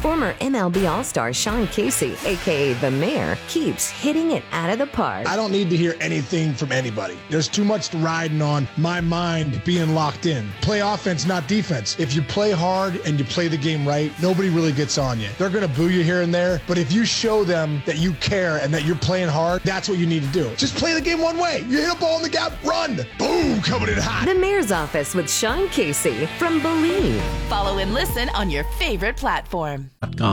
Former MLB All-Star Sean Casey, a.k.a. The Mayor, keeps hitting it out of the park. I don't need to hear anything from anybody. There's too much riding on my mind being locked in. Play offense, not defense. If you play hard and you play the game right, nobody really gets on you. They're going to boo you here and there, but if you show them that you care and that you're playing hard, that's what you need to do. Just play the game one way. You hit a ball in the gap, run. Boom, coming in hot. The Mayor's Office with Sean Casey from Believe. Follow and listen on your favorite platform.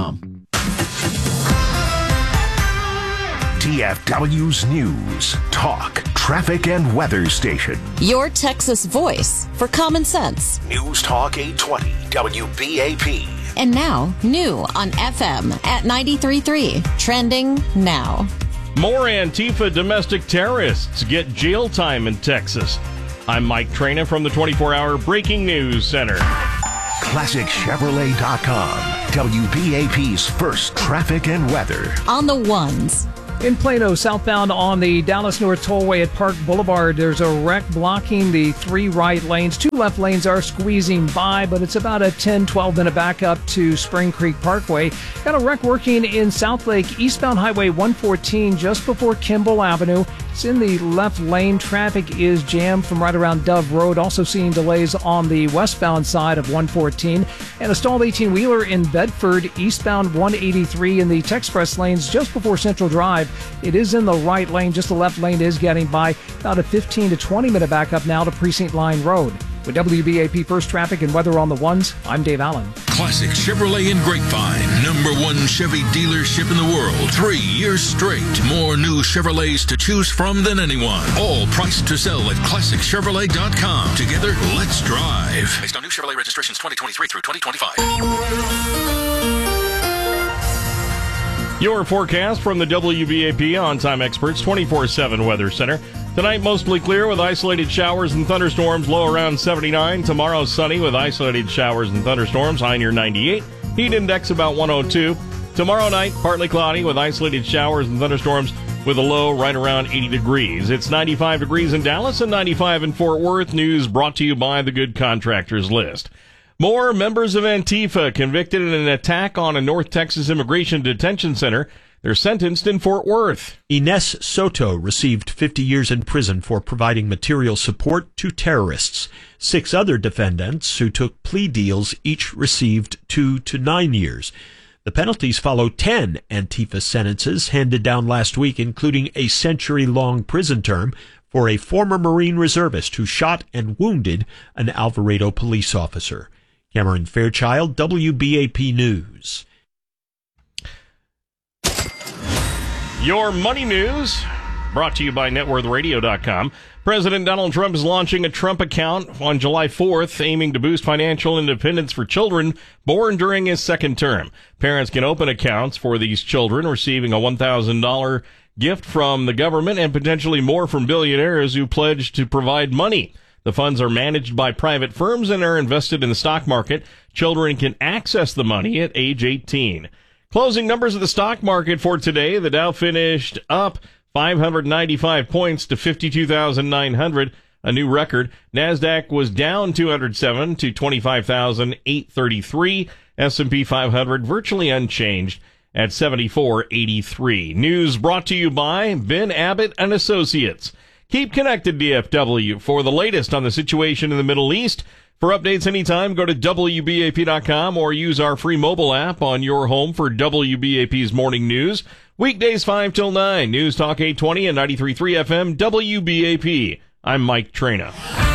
TFW's News, Talk, Traffic and Weather Station. Your Texas voice for common sense. News Talk 820 WBAP. And now, new on FM at 93.3. Trending now. More Antifa domestic terrorists get jail time in Texas. I'm Mike Traina from the 24-hour Breaking News Center. ClassicChevrolet.com. WBAP's first traffic and weather. On the ones. In Plano, southbound on the Dallas North Tollway at Park Boulevard, there's a wreck blocking the 3 right lanes. 2 left lanes are squeezing by, but it's about a 10-12 minute backup to Spring Creek Parkway. Got a wreck working in Southlake, eastbound Highway 114 just before Kimball Avenue. It's in the left lane. Traffic is jammed from right around Dove Road. Also seeing delays on the westbound side of 114. And a stalled 18-wheeler in Bedford, eastbound 183 in the Texpress lanes just before Central Drive. It is in the right lane. Just the left lane is getting by. About a 15 to 20 minute backup now to Precinct Line Road. With WBAP First Traffic and Weather on the Ones, I'm Dave Allen. Classic Chevrolet in Grapevine. #1 Chevy dealership in the world. 3 years straight. More new Chevrolets to choose from than anyone. All priced to sell at ClassicChevrolet.com. Together, let's drive. Based on new Chevrolet registrations 2023 through 2025. Your forecast from the WBAP On-Time Experts 24/7 Weather Center. Tonight, mostly clear with isolated showers and thunderstorms, low around 79. Tomorrow, sunny with isolated showers and thunderstorms, high near 98. Heat index about 102. Tomorrow night, partly cloudy with isolated showers and thunderstorms with a low right around 80 degrees. It's 95 degrees in Dallas and 95 in Fort Worth. News brought to you by the Good Contractors List. More members of Antifa convicted in an attack on a North Texas immigration detention center. They're sentenced in Fort Worth. Ines Soto received 50 years in prison for providing material support to terrorists. 6 other defendants who took plea deals each received 2 to 9 years. The penalties follow 10 Antifa sentences handed down last week, including a century-long prison term for a former Marine reservist who shot and wounded an Alvarado police officer. Cameron Fairchild, WBAP News. Your money news, brought to you by NetWorthRadio.com. President Donald Trump is launching a Trump account on July 4th, aiming to boost financial independence for children born during his second term. Parents can open accounts for these children, receiving a $1,000 gift from the government and potentially more from billionaires who pledge to provide money. The funds are managed by private firms and are invested in the stock market. Children can access the money at age 18. Closing numbers of the stock market for today. The Dow finished up 595 points to 52,900, a new record. NASDAQ was down 207 to 25,833. S&P 500 virtually unchanged at 7483. News brought to you by Ben Abbott and Associates. Keep connected, DFW, for the latest on the situation in the Middle East. For updates anytime, go to WBAP.com or use our free mobile app on your home for WBAP's morning news. Weekdays 5 till 9. News Talk 820 and 93.3 FM, WBAP. I'm Mike Traina.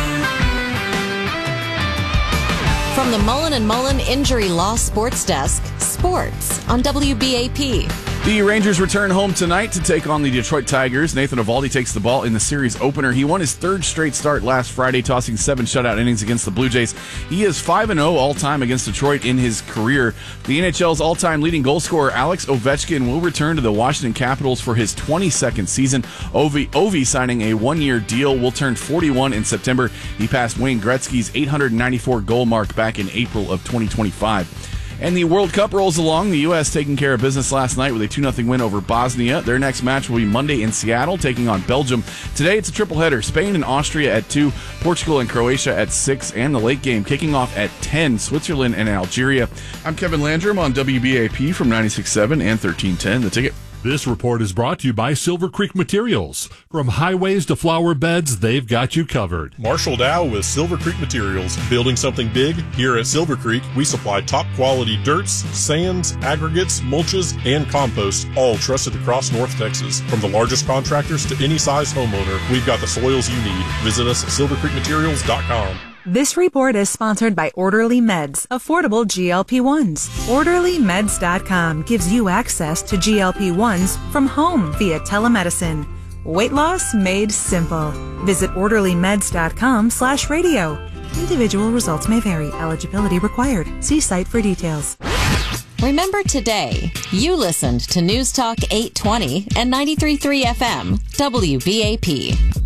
From the Mullen & Mullen Injury Law Sports Desk, sports on WBAP. The Rangers return home tonight to take on the Detroit Tigers. Nathan Eovaldi takes the ball in the series opener. He won his 3rd straight start last Friday, tossing 7 shutout innings against the Blue Jays. He is 5-0 all-time against Detroit in his career. The NHL's all-time leading goal scorer Alex Ovechkin will return to the Washington Capitals for his 22nd season. Ovi signing a 1-year deal, will turn 41 in September. He passed Wayne Gretzky's 894 goal mark back in April of 2025. And the World Cup rolls along. The U.S. taking care of business last night with a 2-0 win over Bosnia. Their next match will be Monday in Seattle, taking on Belgium. Today it's a triple header. Spain and Austria at 2, Portugal and Croatia at 6, and the late game kicking off at 10, Switzerland and Algeria. I'm Kevin Landrum on WBAP from 96.7 and 1310. The Ticket. This report is brought to you by Silver Creek Materials. From highways to flower beds, they've got you covered. Marshall Dow with Silver Creek Materials. Building something big? Here at Silver Creek, we supply top quality dirts, sands, aggregates, mulches, and compost, all trusted across North Texas. From the largest contractors to any size homeowner, we've got the soils you need. Visit us at silvercreekmaterials.com. This report is sponsored by Orderly Meds, affordable GLP-1s. OrderlyMeds.com gives you access to GLP-1s from home via telemedicine. Weight loss made simple. Visit OrderlyMeds.com/radio. Individual results may vary. Eligibility required. See site for details. Remember today, you listened to News Talk 820 and 93.3 FM, WBAP.